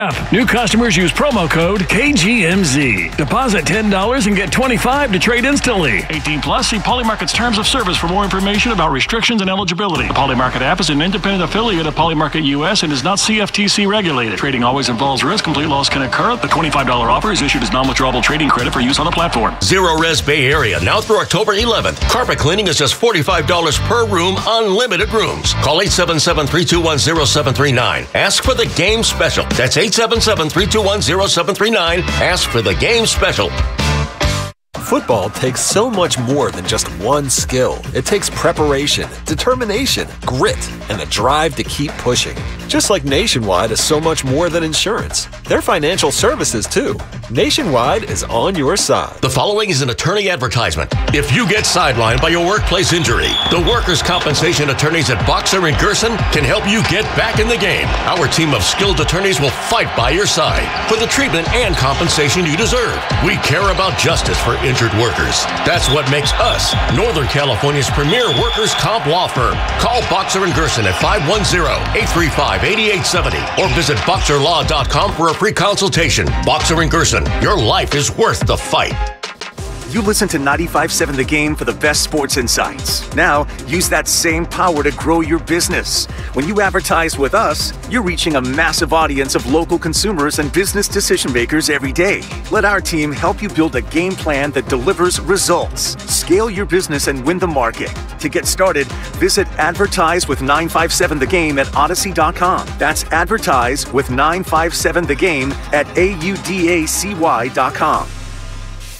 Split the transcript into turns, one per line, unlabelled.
New customers use promo code KGMZ. Deposit $10 and get $25 to trade instantly. 18 plus, see Polymarket's terms of service for more information about restrictions and eligibility. The Polymarket app is an independent affiliate of Polymarket US and is not CFTC regulated. Trading always involves risk. Complete loss can occur. The $25 offer is issued as non-withdrawable trading credit for use on the platform.
Zero Res Bay Area, now through October 11th. Carpet cleaning is just $45 per room, unlimited rooms. Call 877-321-0739. Ask for the game special. That's 877-321-0739. Ask for the game special.
Football takes so much more than just one skill. It takes preparation, determination, grit, and the drive to keep pushing. Just like Nationwide is so much more than insurance. They're financial services, too. Nationwide is on your side.
The following is an attorney advertisement. If you get sidelined by a workplace injury, the workers' compensation attorneys at Boxer and Gerson can help you get back in the game. Our team of skilled attorneys will fight by your side for the treatment and compensation you deserve. We care about justice for injured workers. That's what makes us Northern California's premier workers' comp law firm. Call Boxer and Gerson at 510-835-8870 or visit boxerlaw.com for a free consultation. Boxer and Gerson, your life is worth the fight.
You listen to 95.7 The Game for the best sports insights. Now, use that same power to grow your business. When you advertise with us, you're reaching a massive audience of local consumers and business decision makers every day. Let our team help you build a game plan that delivers results. Scale your business and win the market. To get started, visit Advertise with 957 The Game at Odyssey.com. That's Advertise with 957 The Game at AUDACY.com.